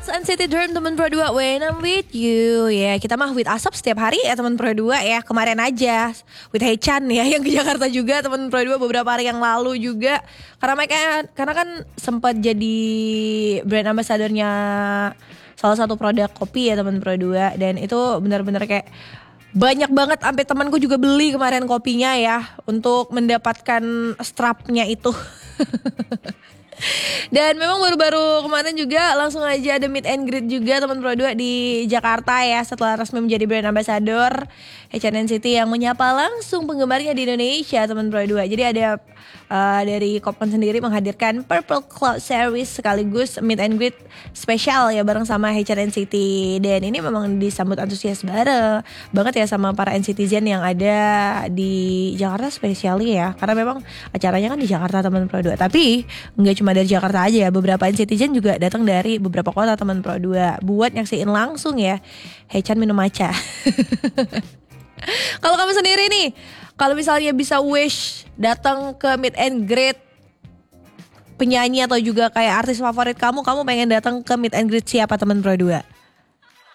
That's NCT Dream teman Pro 2 When I'm with you. Ya, kita mah with Asap setiap hari ya teman Pro 2 ya. Kemarin aja with Haechan ya yang ke Jakarta juga teman Pro 2 beberapa hari yang lalu juga. Karena kan sempat jadi brand ambassadornya salah satu produk kopi ya teman Pro 2, dan itu benar-benar kayak banyak banget, sampai temanku juga beli kemarin kopinya ya untuk mendapatkan strapnya itu. Dan memang baru-baru kemarin juga langsung aja ada meet and greet juga teman Pro 2 di Jakarta ya, setelah resmi menjadi brand ambassador Haechan NCT yang menyapa langsung penggemarnya di Indonesia teman Pro 2. Jadi ada dari Kopon sendiri menghadirkan Purple Cloud Series sekaligus meet and greet spesial ya bareng sama Haechan NCT, dan ini memang disambut antusias banget ya sama para NCTzen yang ada di Jakarta spesialnya ya, karena memang acaranya kan di Jakarta teman Pro 2. Tapi nggak cuma dari Jakarta aja ya, beberapa NCTzen juga datang dari beberapa kota teman Pro 2 buat nyaksiin langsung ya Haechan minum matcha. Kalau kamu sendiri nih, kalau misalnya bisa wish datang ke meet and greet penyanyi atau juga kayak artis favorit kamu pengen datang ke meet and greet siapa teman Pro 2?